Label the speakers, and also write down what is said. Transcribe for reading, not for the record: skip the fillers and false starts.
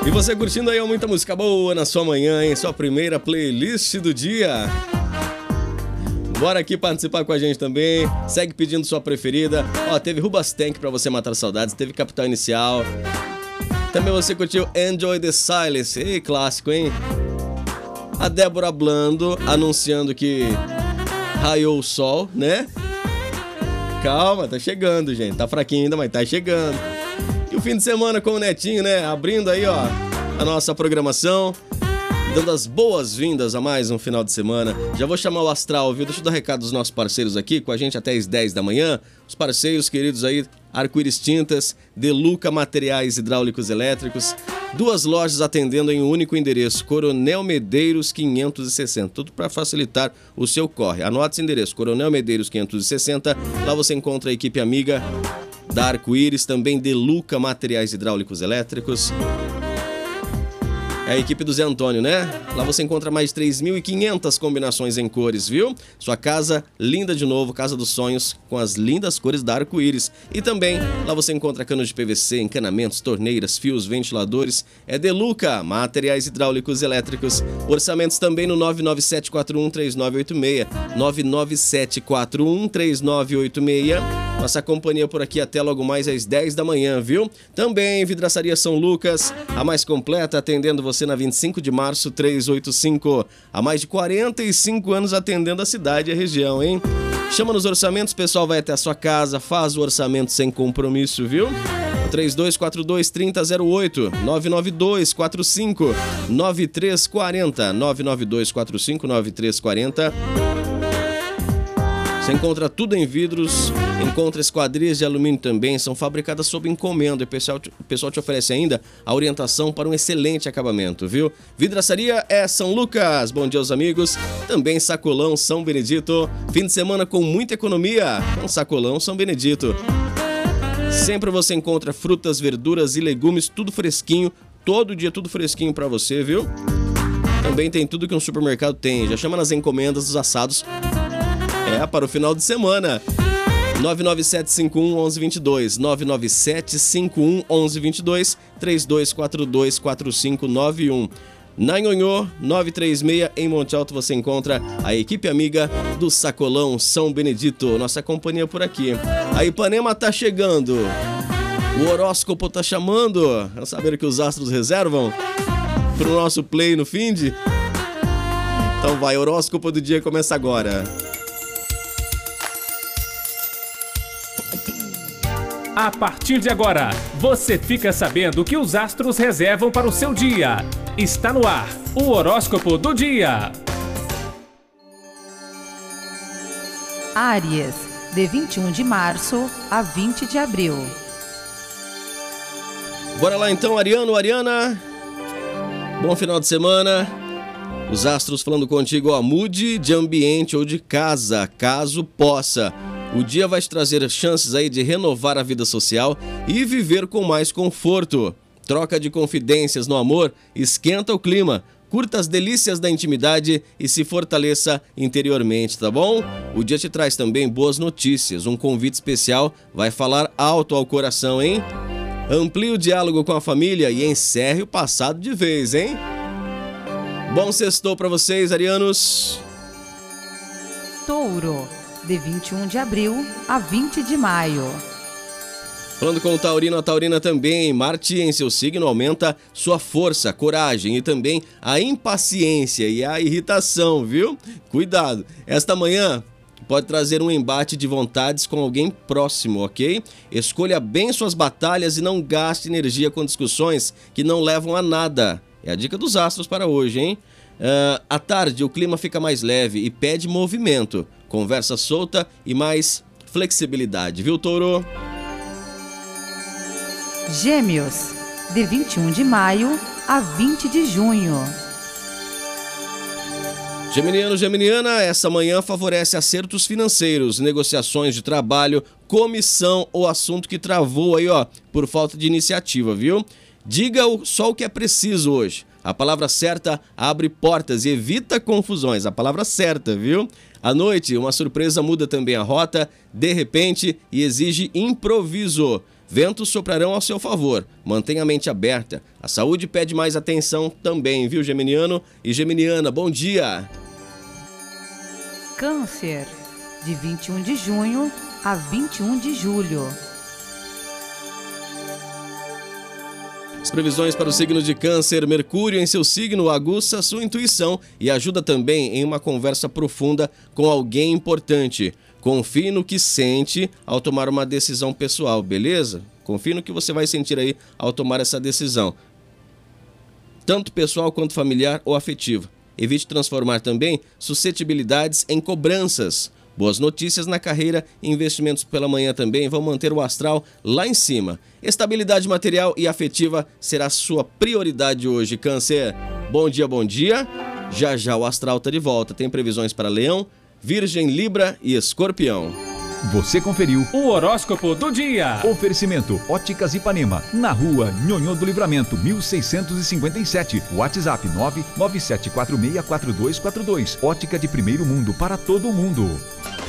Speaker 1: E você curtindo aí muita música boa na sua manhã, hein? Sua primeira playlist do dia. Bora aqui participar com a gente também. Segue pedindo sua preferida. Ó, teve Rubastank pra você matar saudades. Teve Capital Inicial. Também você curtiu Enjoy the Silence. Ei, clássico, hein? A Débora Blando anunciando que raiou o sol, né? Calma, tá chegando, gente. Tá fraquinho ainda, mas tá chegando. E o fim de semana com o Netinho, né? Abrindo aí, ó, a nossa programação. Dando as boas-vindas a mais um final de semana. Já vou chamar o Astral, viu? Deixa eu dar recado dos nossos parceiros aqui, com a gente até as 10 da manhã. Os parceiros queridos aí, Arco-Íris Tintas, Deluca Materiais Hidráulicos Elétricos. 2 lojas atendendo em um único endereço, Coronel Medeiros 560. Tudo para facilitar o seu corre. Anote esse endereço, Coronel Medeiros 560. Lá você encontra a equipe amiga da Arco-Íris, também Deluca Materiais Hidráulicos Elétricos. É a equipe do Zé Antônio, né? Lá você encontra mais de 3.500 combinações em cores, viu? Sua casa linda de novo, casa dos sonhos, com as lindas cores da Arco-Íris. E também, lá você encontra canos de PVC, encanamentos, torneiras, fios, ventiladores. É Deluca, materiais hidráulicos elétricos. Orçamentos também no 997413986. 997413986. Nossa companhia por aqui até logo mais às 10 da manhã, viu? Também Vidraçaria São Lucas, a mais completa, atendendo você na 25 de março 385. Há mais de 45 anos atendendo a cidade e a região, hein? Chama nos orçamentos, o pessoal vai até a sua casa, faz o orçamento sem compromisso, viu? 3242-3008, 99245-9340, 99245-9340. Você encontra tudo em vidros, encontra esquadrias de alumínio também, são fabricadas sob encomenda. O pessoal te oferece ainda a orientação para um excelente acabamento, viu? Vidraçaria é São Lucas, bom dia aos amigos. Também Sacolão São Benedito, fim de semana com muita economia, com Sacolão São Benedito. Sempre você encontra frutas, verduras e legumes, tudo fresquinho, todo dia tudo fresquinho para você, viu? Também tem tudo que um supermercado tem, já chama nas encomendas dos assados. Para o final de semana. 997511122, 997511122, 32424591. Na Nhonhô 936, em Monte Alto, você encontra a equipe amiga do Sacolão São Benedito. Nossa companhia por aqui. A Ipanema tá chegando. O horóscopo tá chamando. Vamos saber o que os astros reservam pro nosso play no finde? Então vai, horóscopo do dia começa agora.
Speaker 2: A partir de agora, você fica sabendo o que os astros reservam para o seu dia. Está no ar, o horóscopo do dia.
Speaker 3: Áries, de 21 de março a 20 de abril.
Speaker 1: Bora lá então, Ariano, Ariana. Bom final de semana. Os astros falando contigo, ó, mude de ambiente ou de casa, caso possa. O dia vai te trazer chances aí de renovar a vida social e viver com mais conforto. Troca de confidências no amor, esquenta o clima, curta as delícias da intimidade e se fortaleça interiormente, tá bom? O dia te traz também boas notícias, um convite especial vai falar alto ao coração, hein? Amplie o diálogo com a família e encerre o passado de vez, hein? Bom sextou pra vocês, arianos.
Speaker 3: Touro, de 21 de abril a 20 de maio.
Speaker 1: Falando com o taurino, a taurina também. Marte em seu signo aumenta sua força, coragem e também a impaciência e a irritação, viu? Cuidado, esta manhã pode trazer um embate de vontades com alguém próximo, ok? Escolha bem suas batalhas e não gaste energia com discussões que não levam a nada. É a dica dos astros para hoje, hein? À tarde o clima fica mais leve e pede movimento, conversa solta e mais flexibilidade, viu, touro?
Speaker 3: Gêmeos, de 21 de maio a 20 de junho.
Speaker 1: Geminiano, geminiana, essa manhã favorece acertos financeiros, negociações de trabalho, comissão ou assunto que travou aí, ó, por falta de iniciativa, viu? Diga só o que é preciso hoje. A palavra certa abre portas e evita confusões. A palavra certa, viu? À noite, uma surpresa muda também a rota, de repente, e exige improviso. Ventos soprarão ao seu favor. Mantenha a mente aberta. A saúde pede mais atenção também, viu, geminiano e geminiana? Bom dia!
Speaker 3: Câncer, de 21 de junho a 21 de julho.
Speaker 1: As previsões para o signo de Câncer: Mercúrio em seu signo aguça sua intuição e ajuda também em uma conversa profunda com alguém importante. Confie no que sente ao tomar uma decisão pessoal, beleza? Confie no que você vai sentir aí ao tomar essa decisão, tanto pessoal quanto familiar ou afetiva. Evite transformar também suscetibilidades em cobranças. Boas notícias na carreira e investimentos pela manhã também vão manter o astral lá em cima. Estabilidade material e afetiva será sua prioridade hoje, Câncer. Bom dia, bom dia. Já já o astral tá de volta. Tem previsões para Leão, Virgem, Libra e Escorpião.
Speaker 4: Você conferiu
Speaker 2: O horóscopo do dia.
Speaker 4: Oferecimento Óticas Ipanema, na rua Nhonhô do Livramento, 1657. WhatsApp 997464242. Ótica de primeiro mundo para todo mundo.